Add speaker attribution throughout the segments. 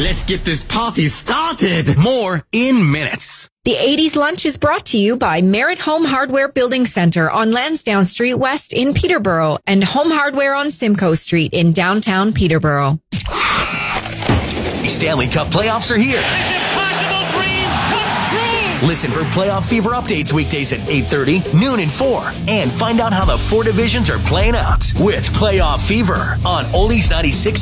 Speaker 1: Let's get this party started.
Speaker 2: More in minutes.
Speaker 3: The 80s Lunch is brought to you by Merritt Home Hardware Building Center on Lansdowne Street West in Peterborough and Home Hardware on Simcoe Street in downtown Peterborough.
Speaker 2: Stanley Cup playoffs are here.
Speaker 4: This impossible dream comes true.
Speaker 2: Listen for playoff fever updates weekdays at 8:30, noon, and 4. And find out how the 4 divisions are playing out with Playoff Fever on Oldies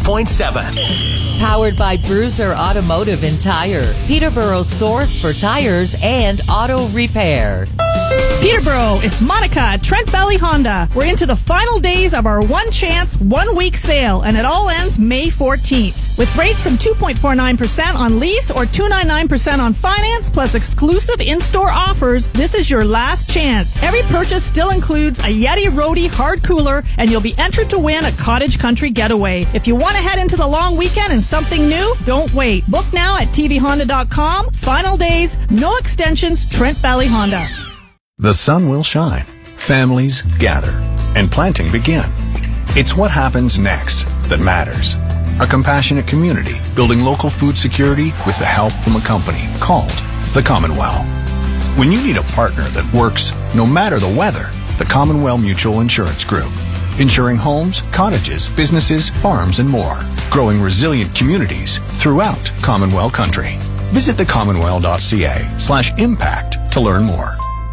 Speaker 2: 96.7.
Speaker 5: Powered by Bruiser Automotive and Tire, Peterborough's source for tires and auto repair.
Speaker 6: Peterborough, it's Monica at Trent Valley Honda. We're into the final days of our one chance, 1 week sale, and it all ends May 14th. With rates from 2.49% on lease or 2.99% on finance, plus exclusive in-store offers, this is your last chance. Every purchase still includes a Yeti Roadie hard cooler, and you'll be entered to win a cottage country getaway. If you want to head into the long weekend and something new, don't wait. Book now at tvhonda.com. Final days, no extensions, Trent Valley Honda.
Speaker 7: The sun will shine, families gather, and planting begin. It's what happens next that matters. A compassionate community building local food security with the help from a company called the Commonwealth. When you need a partner that works no matter the weather, the Commonwealth Mutual Insurance Group. Insuring homes, cottages, businesses, farms, and more. Growing resilient communities throughout Commonwealth country. Visit thecommonwealth.ca/impact to learn more.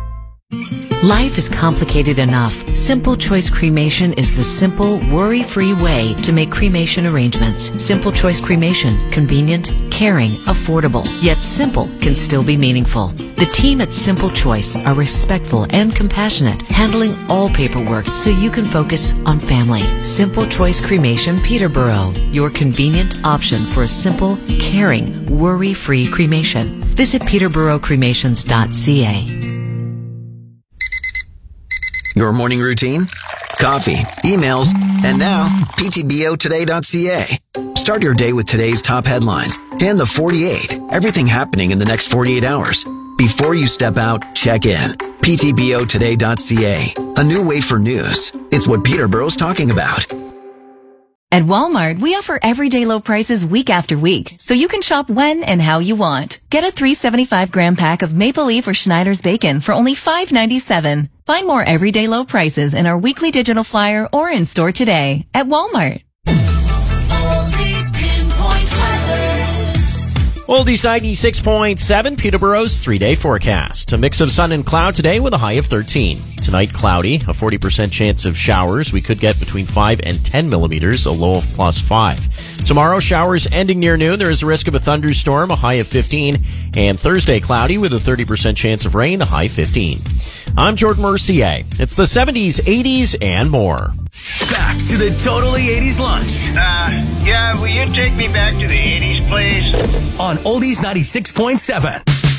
Speaker 8: Life is complicated enough. Simple Choice Cremation is the simple, worry-free way to make cremation arrangements. Simple Choice Cremation. Convenient, caring, affordable. Yet simple can still be meaningful. The team at Simple Choice are respectful and compassionate, handling all paperwork so you can focus on family. Simple Choice Cremation Peterborough. Your convenient option for a simple, caring, worry-free cremation. Visit peterboroughcremations.ca.
Speaker 2: Your morning routine? Coffee, emails, and now ptbotoday.ca. Start your day with today's top headlines and the 48. Everything happening in the next 48 hours. Before you step out, check in. ptbotoday.ca. A new way for news. It's what Peterborough's talking about.
Speaker 9: At Walmart, we offer everyday low prices week after week, so you can shop when and how you want. Get a 375-gram pack of Maple Leaf or Schneider's bacon for only $5.97. Find more everyday low prices in our weekly digital flyer or in store today at Walmart.
Speaker 10: Oldies 96.7, Peterborough's 3-day forecast. A mix of sun and cloud today with a high of 13. Tonight, cloudy, a 40% chance of showers. We could get between 5 and 10 millimeters, a low of +5. Tomorrow, showers ending near noon. There is a risk of a thunderstorm, a high of 15. And Thursday, cloudy with a 30% chance of rain, a high 15. I'm Jordan Mercier. It's the 70s, 80s, and more.
Speaker 2: Back to the Totally 80s Lunch.
Speaker 4: Yeah, will you take me back to the 80s, please?
Speaker 2: On Oldies 96.7.